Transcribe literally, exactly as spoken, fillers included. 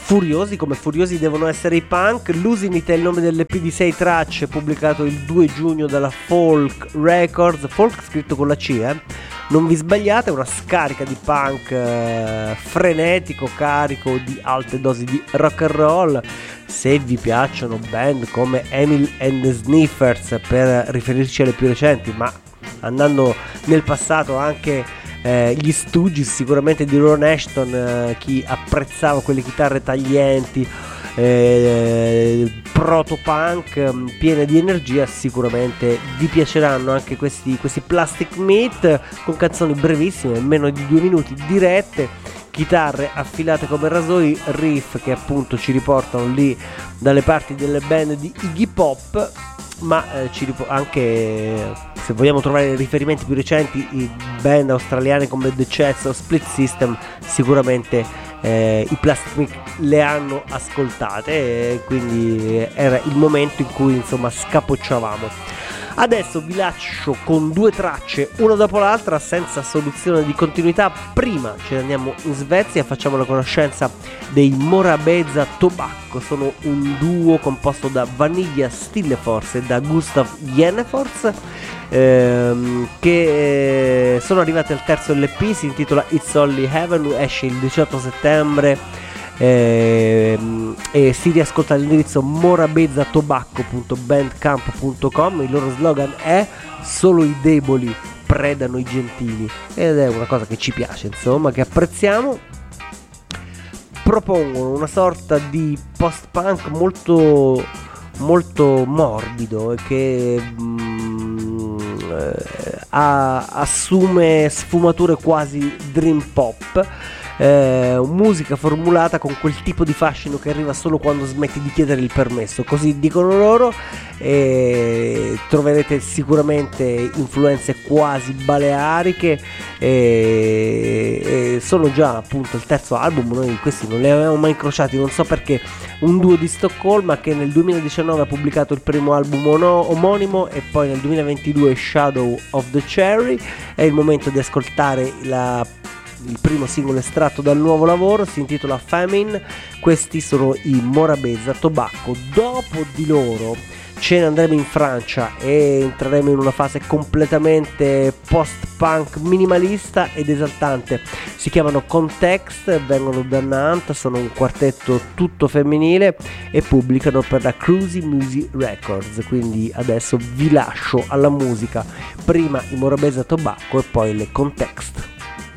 furiosi come furiosi devono essere i punk. L'Usinite è il nome dell'E P di sei tracce pubblicato il due giugno dalla Folk Records, folk scritto con la C, eh? Non vi sbagliate, è una scarica di punk eh, frenetico, carico di alte dosi di rock and roll. Se vi piacciono band come Emil and the Sniffers, per riferirci alle più recenti, ma andando nel passato anche eh, gli Stooges, sicuramente di Ron Ashton, eh, chi apprezzava quelle chitarre taglienti, eh, proto-punk piene di energia, sicuramente vi piaceranno anche questi, questi Plastic Meat, con canzoni brevissime, meno di due minuti, dirette, chitarre affilate come rasoi, riff che appunto ci riportano lì dalle parti delle band di Iggy Pop, ma eh, ci rip- anche, se vogliamo trovare riferimenti più recenti, i band australiane come The Chess o Split System, sicuramente eh, i Plastic Meat le hanno ascoltate, e quindi era il momento in cui insomma scapocciavamo. Adesso vi lascio con due tracce, una dopo l'altra, senza soluzione di continuità. Prima ce ne andiamo in Svezia, facciamo la conoscenza dei Morabeza Tobacco. Sono un duo composto da Vanilla Stillefors e da Gustav Jennefors, ehm, che eh, sono arrivati al terzo L P, si intitola It's Only Heaven, esce il diciotto settembre. Eh, e si riascolta all'indirizzo morabezatobacco punto bandcamp punto com. Il loro slogan è solo i deboli predano i gentili, ed è una cosa che ci piace, insomma, che apprezziamo. Propongono una sorta di post-punk molto molto morbido, che mm, eh, ha, assume sfumature quasi dream pop. Eh, musica formulata con quel tipo di fascino che arriva solo quando smetti di chiedere il permesso, così dicono loro, e troverete sicuramente influenze quasi baleariche, e, e sono già appunto il terzo album. Noi questi non li avevamo mai incrociati, non so perché. Un duo di Stoccolma che nel duemiladiciannove ha pubblicato il primo album ono- omonimo, e poi nel duemilaventidue Shadow of the Cherry. È il momento di ascoltare la il primo singolo estratto dal nuovo lavoro, si intitola Famine. Questi sono i Morabeza Tobacco. Dopo di loro ce ne andremo in Francia e entreremo in una fase completamente post-punk minimalista ed esaltante. Si chiamano Context, vengono da Nantes, sono un quartetto tutto femminile e pubblicano per la Cruzy Music Records. Quindi adesso vi lascio alla musica, prima i Morabeza Tobacco e poi le Context.